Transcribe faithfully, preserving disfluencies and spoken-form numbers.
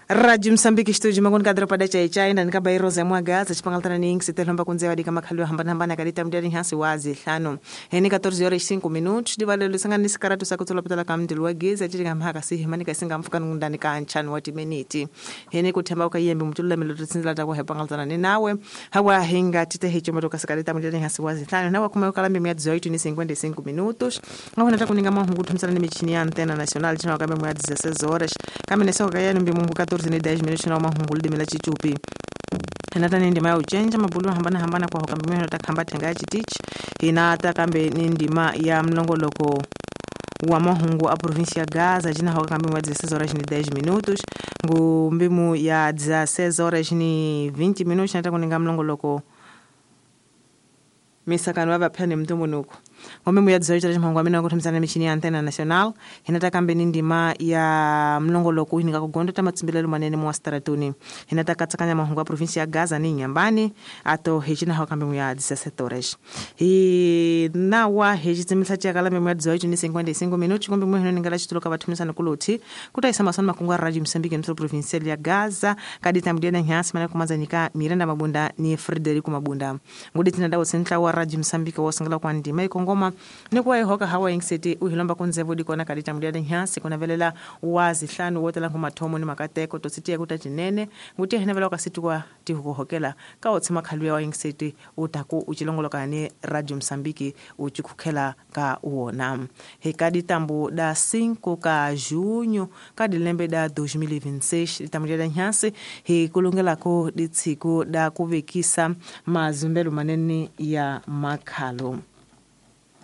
Radio Msambiki studio mangun kadro pada chai chai na nikaba iroza mwagaza chipangaltana ni ingsi telomba kunzewa di kama kalio hambana hambana kadita mdiani hasi wazi hlano heni catorze horas e cinco minutos divale lusanga nisi karatu sakutula putala kamdilu wageza chiri kamhaka sihi manika isinga mfuka ngundani ka anchani wati meniti heni kutemba ukayembe mtulula miloto tsinzila takwa hepangaltana ni nawe hawa hinga tite hicho matoka sakarita mdiani hasi wazi hlano nawa kuma ukalambi miadi zoitu ni cinquenta e cinco minutos hawa nataka kuninga mahungu tumsala ni michini ya antena nacional china wakame miadi dezesseis horas kame neso kayanu mbi mungu catorze ni dez minutos na mahungu de mila chichupi hinata ni ndima ya uchenja mabulu hambana hambana kwa hokambi mwe nataka hamba tenga chitich hinata kambe ni ndima ya mlongoloko wa mahungu a província Gaza jina hokambi mwa dezesseis horas ni dez minutos ngu mbimu ya dezesseis horas ni vinte minutos nataka kuninga mlongoloko misakano waba pia ni mtumbu nuku ngombe mu ya dzoita cha mhangu amina kutumizana michini ya antena nacional hinataka mbeni ndima ya mlongoloko hinika kugondo tamatsimbilelo manene mu staratuni hinataka tsakanya mahungu a província ya Gaza ni nyambani ato hejina hakambe mu ya dezesseis horas hi nawa hejitsimisa cha kala mu ya dzoita ni cinquenta e cinco minutos ngombe mu hino ningala chituloka batumisana kuloti kutaisa masono makungu a Radio Msambiki mtoro provincial ya Gaza kadita mdiana nyasi mana kumaza nika Miranda Mabunda ni Frederico Mabunda ngudi tinadawo sentla wa Radio Msambiki wasangala kwa ndima ikongoma nikuwa ihoka hawa ingseti uhilomba kunzevu dikona kadita mdiana nyasi kuna velela wazi hlanu wote langu matomo ni makateko tositia kuta jinene ngutia hina vela wakasitukwa tihukuhokela ka otsima khaluya wa ingseti utaku uchilongoloka ni Radio Msambiki uchikukela ka uona hekadi tambu da cinco ka junho kadi lembe da dois mil e vinte e seis itamdiana nyasi he kulungela ko ditsiko da kuvekisa mazumbelo manene ya makhalo